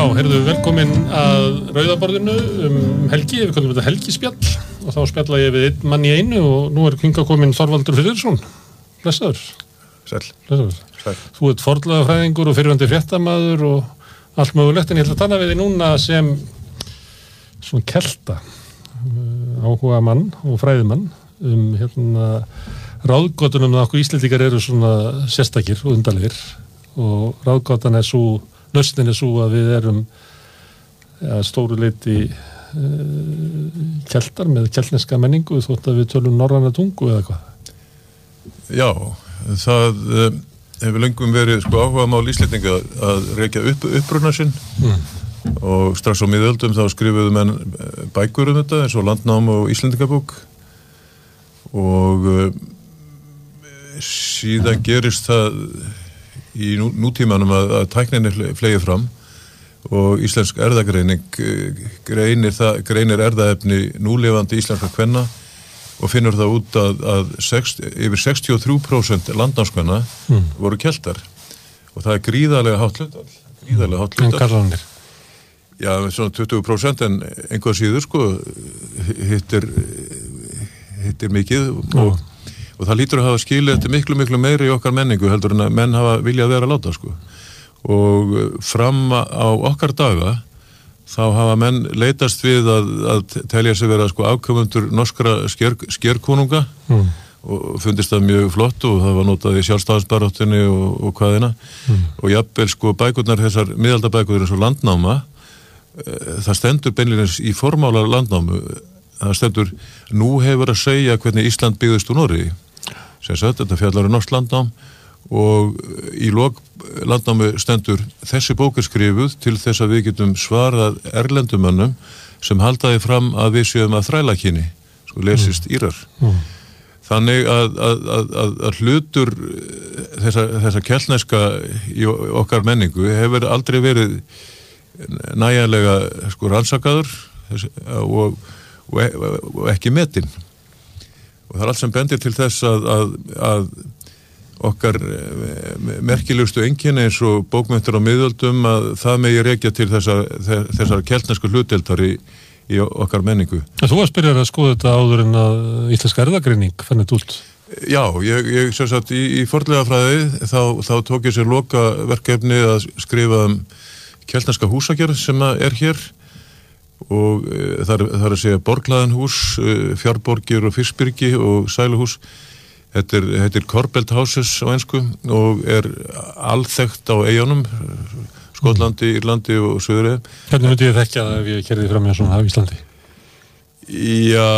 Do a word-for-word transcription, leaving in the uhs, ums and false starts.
heyrðu, velkomin að Rauðaborðinu um helgi, við kallum þetta helgispjall og þá spjalla ég við einn mann í einu og nú er hingað kominn Þorvaldur Friðriksson. Blessaður. Sæll. Blessaður. Sæll. Þú ert fornleifafræðingur og fyrrverandi fréttamaður og allt mögulegt, en ég ætla að tala við þig núna sem svona kelta, áhuga mann og fræðimann um hérna ráðgátunum að okkur Íslendingar eru svona sérstakir og undarlegir og ráðgátan er svo lausnin er svo að við erum ja, stóru leyti uh, keltar með keltneska menningu þótt að við tölum norræna tungu eða hvað? Já, það uh, hefur löngum verið sko áhugamál Íslendinga að rekja upp, uppruna sinn mm. og strax á miðöldum þá skrifuðu menn bækur um þetta eins og Landnám og Íslendingabók og uh, síðan gerist það í nú, nútímanum að, að tækninni fleigi fram og íslensk erðagreining greinir, það, greinir erðaefni núlifandi íslenska kvenna og finnur það út að, að sex, yfir sextíu og þrjú prósent landnámskvenna mm. voru keltar og það er gríðarlega hátt hlutfall. Gríðarlega hátt hlutfall. En karlanir? Já, svona tuttugu prósent en einhvað síður sko hittir, hittir mikið og mm. Og það lítur að hafa skilið þetta miklu, miklu meiri í okkar menningu heldur en að menn hafa viljað vera að láta, sko. Og fram á okkar daga, þá hafa menn leitast við að, að telja sig vera, sko, afkomendur norskra sker, skerkonunga mm. og fundist það mjög flott og það var notað í sjálfstæðisbaráttunni og, og hvaðina. Mm. Og jafnvel, sko, bækurnar, þessar miðaldabækurnar eins og Landnáma, það stendur beinlínis í formála landnámu, það stendur, nú hefur að segja hvernig Ísland byggðist úr Noregi. Sem sagt, þetta fjallar um norskt landnám og í lok landnámi stendur þessi bók er skrifuð til þess að við getum svarað erlendumönnum sem haldaði fram að við séum að þrælakyni, sko lesist írar. Mm. Þannig að, að, að, að hlutur þessa, þessa keltneska í okkar menningu hefur aldrei verið nægjanlega sko rannsakaður og, og, og ekki metinn. Og það er allt sem bendir til þess að, að, að okkar merkilegustu einkenni eins og bókmenntir á miðöldum að það megi rekja til þessar, þessar keltnesku hlutdeildar í, í okkar menningu. En þú varst byrjar að skoða þetta áður en að íslenska erfðagreining fann þetta út? Já, ég, ég sem sagt í, í fornleifafræði þá, þá tók ég sér loka verkefni að skrifa um keltneska húsagerð sem er hér og e, það er að segja borglaðinhús, e, fjárborgir og fiskbyrgi og sæluhús. Þetta er, þetta er Corbett Houses á ensku og er alþekkt á eyjunum, Skotlandi, Írlandi og Suðureyjum. Hvernig myndi ég þekkja það ef ég kerði fram með svona á Íslandi? Já,